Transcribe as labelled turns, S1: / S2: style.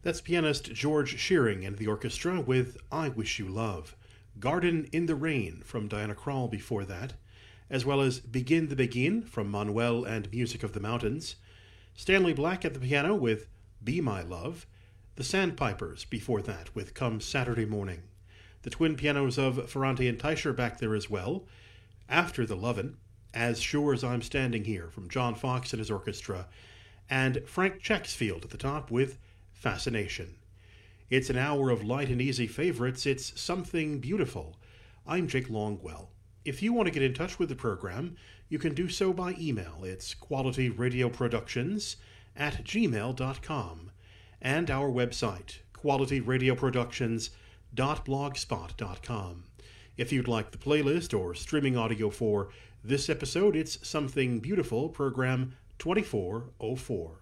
S1: That's pianist George Shearing and the orchestra with I Wish You Love. Garden in the Rain from Diana Krall before that, as well as Begin the Begin from Manuel and Music of the Mountains. Stanley Black at the piano with Be My Love. The Sandpipers before that with Come Saturday Morning. The twin pianos of Ferrante and Teicher back there as well. After the Lovin', As Sure as I'm Standing Here from John Fox and his orchestra. And Frank Checksfield at the top with Fascination. It's an hour of light and easy favorites. It's something beautiful. I'm Jake Longwell. If you want to get in touch with the program, you can do so by email. It's qualityradioproductions@gmail.com. And our website, qualityradioproductions.blogspot.com. If you'd like the playlist or streaming audio for this episode, it's Something Beautiful, program 2404.